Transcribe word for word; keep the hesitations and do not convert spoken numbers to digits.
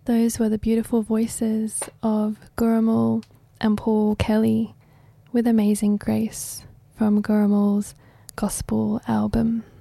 Those were the beautiful voices of Gurrumul and Paul Kelly with Amazing Grace from Gurrumul's gospel album.